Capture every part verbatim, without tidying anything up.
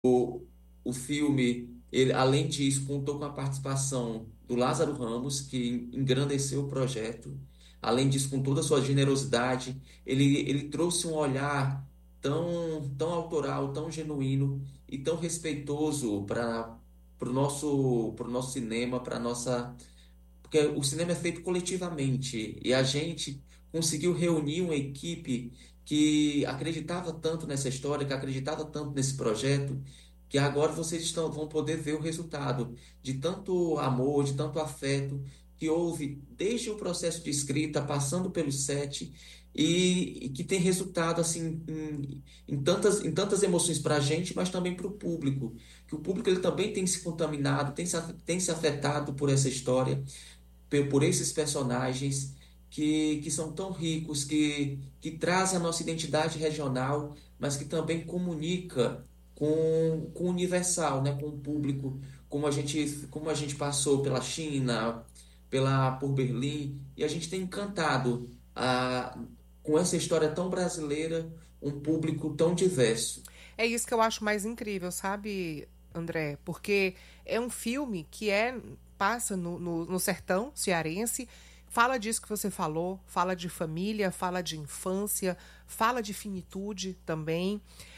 O, o filme, ele, além disso, contou com a participação do Lázaro Ramos, que engrandeceu o projeto. Além disso, com toda a sua generosidade, ele, ele trouxe um olhar tão, tão autoral, tão genuíno e tão respeitoso para o nosso, pro nosso cinema, para nossa. Porque o cinema é feito coletivamente e a gente conseguiu reunir uma equipe que acreditava tanto nessa história, que acreditava tanto nesse projeto, que agora vocês estão, vão poder ver o resultado de tanto amor, de tanto afeto que houve desde o processo de escrita, passando pelo set, e, e que tem resultado assim em, em tantas, em tantas emoções para a gente, mas também para o público, que o público ele também tem se contaminado, tem se, af- tem se afetado por essa história pe- por esses personagens que, que são tão ricos, que, que trazem a nossa identidade regional, mas que também comunica com, com o universal, né, com o público, como a gente, como a gente passou pela China, pela, por Berlim, e a gente tem encantado a, com essa história tão brasileira, um público tão diverso. É isso que eu acho mais incrível, sabe, André? Porque é um filme que é passa no, no, no sertão cearense, fala disso que você falou, fala de família, fala de infância, fala de finitude também,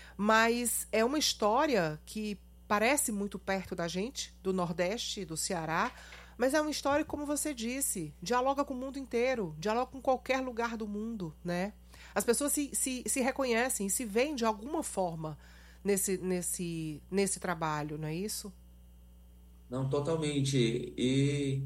mas é uma história que parece muito perto da gente, do Nordeste, do Ceará, mas é uma história, como você disse, dialoga com o mundo inteiro, dialoga com qualquer lugar do mundo, né? As pessoas se, se, se reconhecem, se veem de alguma forma nesse, nesse, nesse trabalho, não é isso? Não, totalmente. E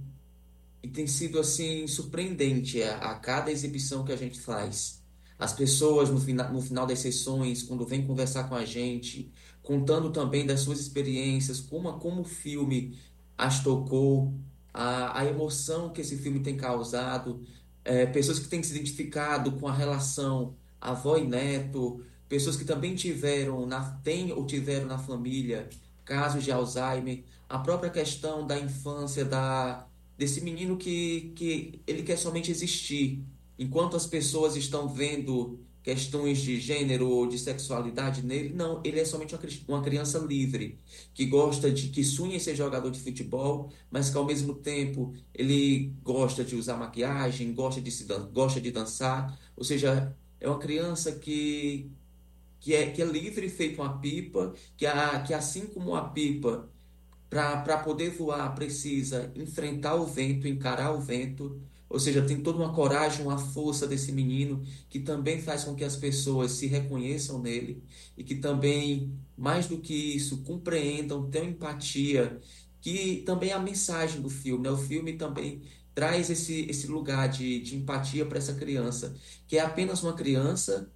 E tem sido assim surpreendente a, a cada exibição que a gente faz. As pessoas no, fina, no final das sessões, quando vêm conversar com a gente, contando também das suas experiências, como, a- como o filme as tocou, a, a emoção que esse filme tem causado, é, pessoas que têm se identificado com a relação avó e neto, pessoas que também tiveram, na, têm ou tiveram na família casos de Alzheimer, a própria questão da infância, da desse menino que, que ele quer somente existir, enquanto as pessoas estão vendo questões de gênero ou de sexualidade nele, não, ele é somente uma, cri- uma criança livre, que gosta de, que sonha em ser jogador de futebol, mas que ao mesmo tempo ele gosta de usar maquiagem, gosta de se, dan- gosta de dançar, ou seja, é uma criança que que é, que é livre feito uma pipa, que, a, que assim como a pipa para poder voar, precisa enfrentar o vento, encarar o vento. Ou seja, tem toda uma coragem, uma força desse menino que também faz com que as pessoas se reconheçam nele e que também, mais do que isso, compreendam, tenham empatia, que também é a mensagem do filme, né? O filme também traz esse, esse lugar de, de empatia para essa criança, que é apenas uma criança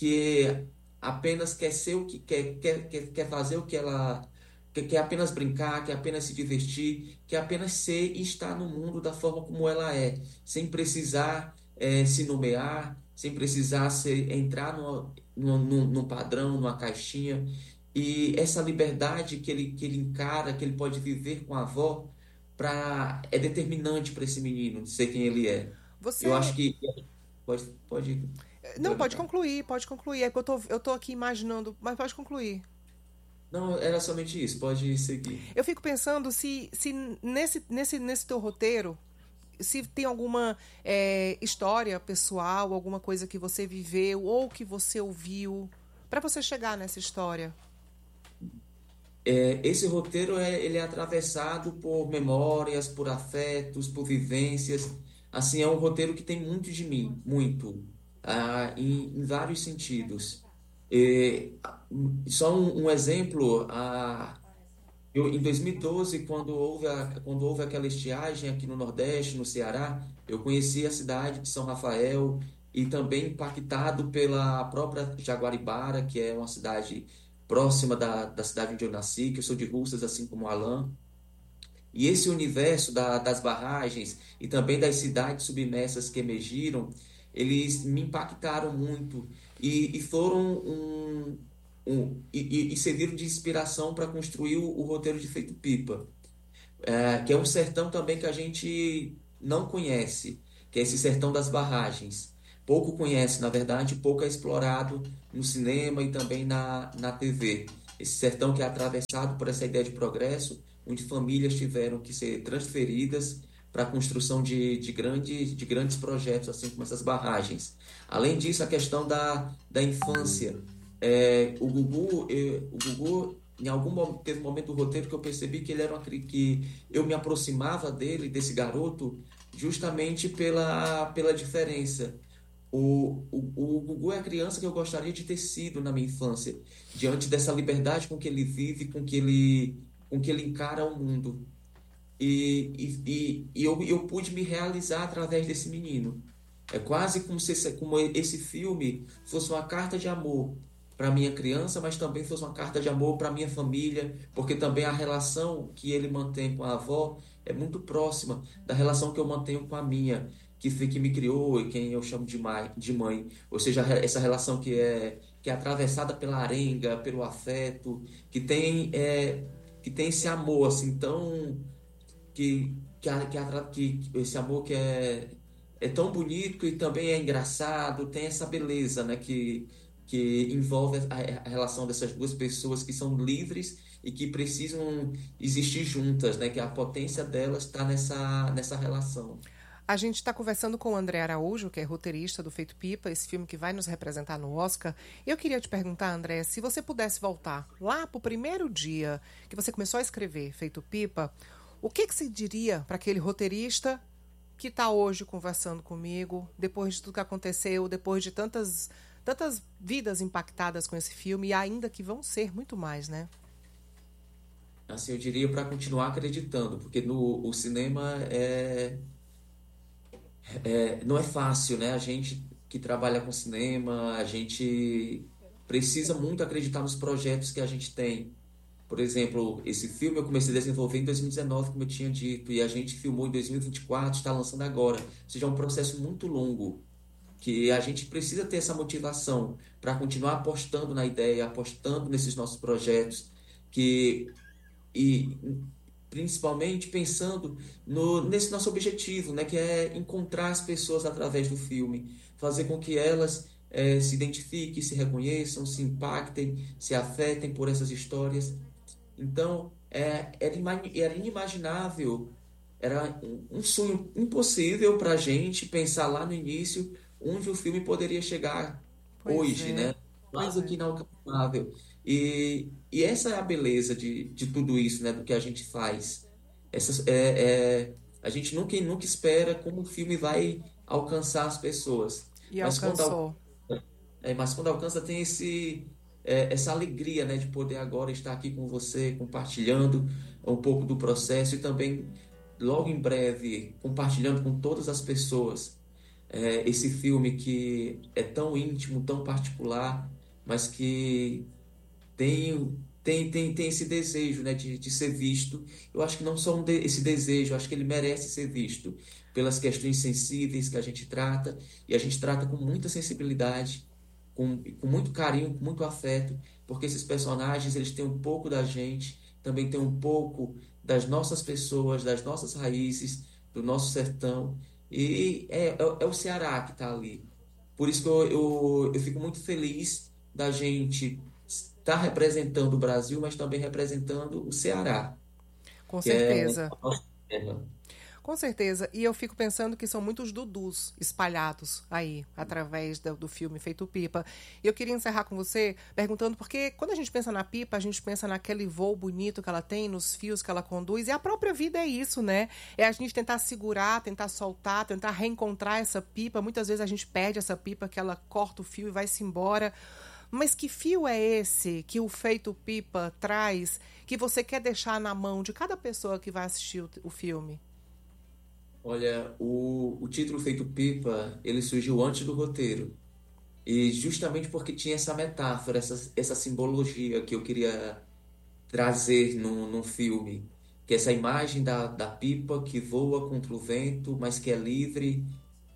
que apenas quer ser o que quer, quer, quer, quer fazer o que ela que quer apenas brincar, quer apenas se divertir, quer apenas ser e estar no mundo da forma como ela é, sem precisar eh, se nomear, sem precisar ser, entrar no, no, no, num padrão, numa caixinha. E essa liberdade que ele, que ele encara, que ele pode viver com a avó, pra, é determinante para esse menino ser quem ele é. Eu acho Você. que. Pode, pode Não, pode complementar. concluir, pode concluir. É que eu tô, eu tô aqui imaginando, mas pode concluir. Não, era somente isso, pode seguir. Eu fico pensando se, se nesse, nesse, nesse teu roteiro, se tem alguma é, história pessoal, alguma coisa que você viveu ou que você ouviu, para você chegar nessa história. É, esse roteiro é, ele é atravessado por memórias, por afetos, por vivências. Assim, é um roteiro que tem muito de mim, muito, ah, em, em vários sentidos. É, só um, um exemplo, ah, eu, em dois mil e doze, quando houve, a, quando houve aquela estiagem aqui no Nordeste, no Ceará, eu conheci a cidade de São Rafael e também impactado pela própria Jaguaribara, que é uma cidade próxima da, da cidade onde eu nasci, que eu sou de Russas, assim como o Alan. E esse universo da- das barragens e também das cidades submersas que emergiram, eles me impactaram muito e, e foram um, um- e, e- e serviram de inspiração para construir o, o roteiro de Feito Pipa, é, que é um sertão também que a gente não conhece, que é esse sertão das barragens. Pouco conhece, na verdade, pouco é explorado no cinema e também na, na T V. esse sertão que é atravessado por essa ideia de progresso, onde famílias tiveram que ser transferidas para a construção de, de, grandes, de grandes projetos, assim como essas barragens. Além disso, a questão da, da infância. É, o Gugu, eh, o Gugu, em algum momento, teve um momento do roteiro que eu percebi que ele era uma, cri- que eu me aproximava dele, desse garoto, justamente pela, pela diferença. O, o, o Gugu é a criança que eu gostaria de ter sido na minha infância, diante dessa liberdade com que ele vive, com que ele, com que ele encara o mundo. E, e, e, e eu, eu pude me realizar através desse menino. É quase como se esse, como esse filme fosse uma carta de amor para minha criança, mas também fosse uma carta de amor para minha família, porque também a relação que ele mantém com a avó é muito próxima da relação que eu mantenho com a minha, que foi que me criou e quem eu chamo de mãe, de mãe. Ou seja, essa relação que é que é atravessada pela arenga, pelo afeto, que tem é, que tem esse amor assim tão que, que, a- que, atra- que esse amor que é, é tão bonito e também é engraçado, tem essa beleza, né, que, que envolve a, a relação dessas duas pessoas que são livres e que precisam existir juntas, né, que a potência delas está nessa, nessa relação. A gente está conversando com o André Araújo, que é roteirista do Feito Pipa, esse filme que vai nos representar no Oscar. Eu queria te perguntar, André, se você pudesse voltar lá para o primeiro dia que você começou a escrever Feito Pipa, o que, que você diria para aquele roteirista que está hoje conversando comigo, depois de tudo que aconteceu, depois de tantas, tantas vidas impactadas com esse filme, e ainda que vão ser muito mais, né? Assim, eu diria para continuar acreditando, porque no o cinema é, é, não é fácil, né? A gente que trabalha com cinema, a gente precisa muito acreditar nos projetos que a gente tem. Por exemplo, esse filme eu comecei a desenvolver em dois mil e dezenove, como eu tinha dito, e a gente filmou em dois mil e vinte e quatro, está lançando agora. Ou seja, é um processo muito longo, que a gente precisa ter essa motivação para continuar apostando na ideia, apostando nesses nossos projetos, que e principalmente pensando no, nesse nosso objetivo, né, que é encontrar as pessoas através do filme, fazer com que elas eh, se identifiquem, se reconheçam, se impactem, se afetem por essas histórias. Então, é, era, ima- era inimaginável, era um um sonho impossível para a gente pensar lá no início onde o filme poderia chegar Pois hoje, é, né? pois Quase é. que inalcançável. E, e essa é a beleza de, de tudo isso, né? Do que a gente faz. Essas, é, é, a gente nunca, nunca espera como o filme vai alcançar as pessoas. E Mas quando alcançou. é, mas quando alcança, tem esse, é, essa alegria, né, de poder agora estar aqui com você, compartilhando um pouco do processo e também, logo em breve, compartilhando com todas as pessoas é, esse filme que é tão íntimo, tão particular, mas que tem, tem, tem, tem esse desejo, né, de, de ser visto. Eu acho que não só um de- esse desejo, eu acho que ele merece ser visto pelas questões sensíveis que a gente trata, e a gente trata com muita sensibilidade, com, com muito carinho, com muito afeto, porque esses personagens, eles têm um pouco da gente, também têm um pouco das nossas pessoas, das nossas raízes, do nosso sertão, e é, é, é o Ceará que está ali. Por isso que eu, eu, eu fico muito feliz da gente estar representando o Brasil, mas também representando o Ceará, Com que é certeza. a nossa terra. Com certeza. E eu fico pensando que são muitos Dudus espalhados aí, através do, do filme Feito Pipa. E eu queria encerrar com você perguntando, porque quando a gente pensa na pipa, a gente pensa naquele voo bonito que ela tem, nos fios que ela conduz, e a própria vida é isso, né? É a gente tentar segurar, tentar soltar, tentar reencontrar essa pipa. Muitas vezes a gente perde essa pipa, que ela corta o fio e vai-se embora. Mas que fio é esse que o Feito Pipa traz, que você quer deixar na mão de cada pessoa que vai assistir o, o filme? Olha, o, o título Feito Pipa, ele surgiu antes do roteiro. E justamente porque tinha essa metáfora, essa, essa simbologia que eu queria trazer no, no filme. Que é essa imagem da, da pipa que voa contra o vento, mas que é livre.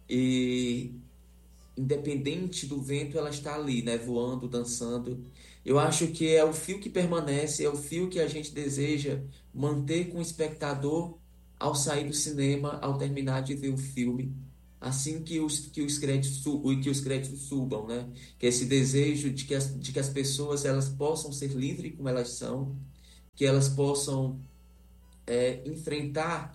E independente do vento, ela está ali, né, voando, dançando. Eu acho que é o fio que permanece, é o fio que a gente deseja manter com o espectador ao sair do cinema, ao terminar de ver o filme. assim que os, que os créditos, su- que os créditos subam, né? Que é esse desejo de que as, de que as pessoas elas possam ser livres como elas são, que elas possam é, enfrentar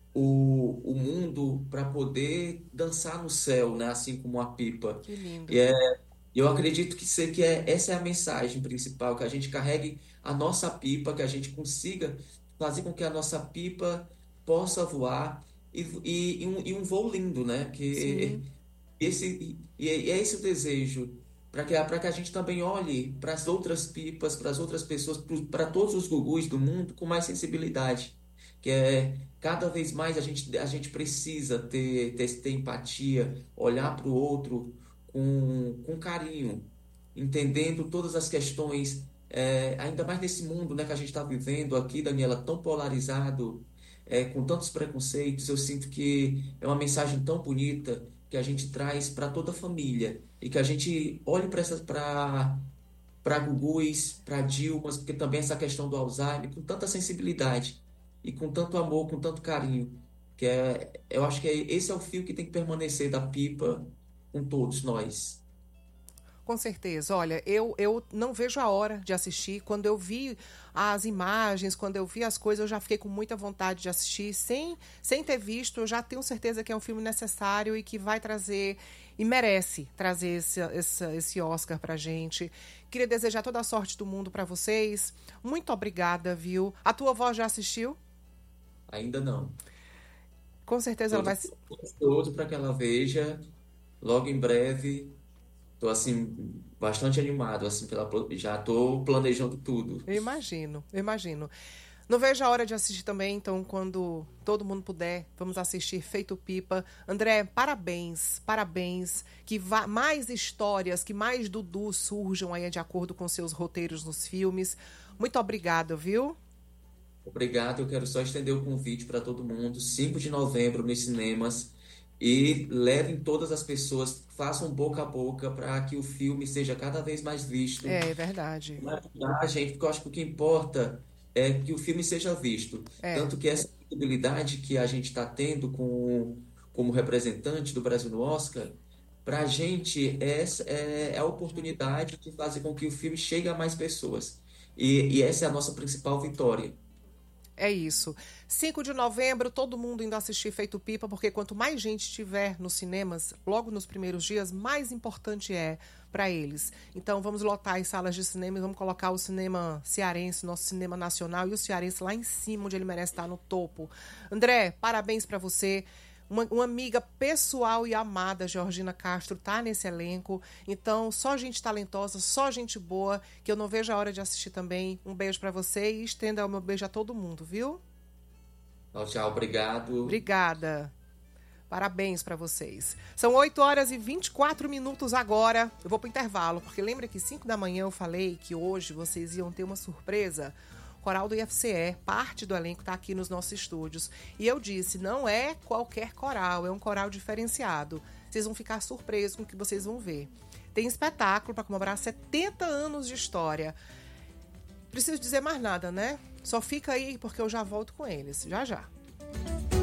o, o mundo para poder dançar no céu, né? Assim como a pipa. Que lindo. E é, eu acredito que, se- que é, essa é a mensagem principal, que a gente carregue a nossa pipa, que a gente consiga fazer com que a nossa pipa possa voar e, e, e um, e um voo lindo, né? Sim, Que esse, e é e é esse o desejo, para que, para que a gente também olhe para as outras pipas, para as outras pessoas, para todos os gugus do mundo com mais sensibilidade. Que é cada vez mais a gente, a gente precisa ter, ter, ter empatia, olhar para o outro com, com carinho, entendendo todas as questões, é, ainda mais nesse mundo, né, que a gente está vivendo aqui, Daniela, tão polarizado, é, com tantos preconceitos. Eu sinto que é uma mensagem tão bonita que a gente traz para toda a família e que a gente olhe para essas para para Gugus, para Dilmas, porque também essa questão do Alzheimer com tanta sensibilidade e com tanto amor, com tanto carinho, que é, eu acho que é, esse é o fio que tem que permanecer da pipa com todos nós. com certeza. Olha, eu, eu não vejo a hora de assistir. Quando eu vi as imagens, quando eu vi as coisas, eu já fiquei com muita vontade de assistir. Sem, sem ter visto, eu já tenho certeza que é um filme necessário e que vai trazer, e merece trazer esse, esse, esse Oscar pra gente. Queria desejar toda a sorte do mundo para vocês. Muito obrigada, viu? A tua avó já assistiu? Ainda não. Com certeza ela Estou vai. ansioso para que ela veja logo em breve. Estou assim bastante animado assim pela já estou planejando tudo. Eu imagino, eu imagino. Não vejo a hora de assistir também, então, quando todo mundo puder, vamos assistir Feito Pipa. André, parabéns, parabéns. Que vá, mais histórias, que mais Dudu surjam aí de acordo com seus roteiros nos filmes. Muito obrigada, viu? Obrigado, eu quero só estender o convite para todo mundo, cinco de novembro nos cinemas, e levem todas as pessoas, façam boca a boca para que o filme seja cada vez mais visto. É, é verdade. Não é ajudar, gente, porque eu acho que o que importa é que o filme seja visto. É, Tanto que essa visibilidade que a gente está tendo com, como representante do Brasil no Oscar, para a gente essa é, é a oportunidade de fazer com que o filme chegue a mais pessoas. E, e essa é a nossa principal vitória. é isso. cinco de novembro, todo mundo indo assistir Feito Pipa, porque quanto mais gente tiver nos cinemas, logo nos primeiros dias, mais importante é para eles. Então vamos lotar as salas de cinema e vamos colocar o cinema cearense, nosso cinema nacional, e o cearense lá em cima, onde ele merece estar, no topo. André, parabéns para você. Uma, uma amiga pessoal e amada, Georgina Castro, tá nesse elenco. Então, só gente talentosa, só gente boa, que eu não vejo a hora de assistir também. Um beijo para você e estenda o meu beijo a todo mundo, viu? Tchau, tchau, obrigado. Obrigada. Parabéns para vocês. São oito horas e vinte e quatro minutos agora. Eu vou pro intervalo, porque lembra que cinco da manhã eu falei que hoje vocês iam ter uma surpresa? O Coral do I F C E, parte do elenco, está aqui nos nossos estúdios. E eu disse, não é qualquer coral, é um coral diferenciado. Vocês vão ficar surpresos com o que vocês vão ver. Tem espetáculo para comemorar setenta anos de história. Preciso dizer mais nada, né? Só fica aí porque eu já volto com eles. Já, já.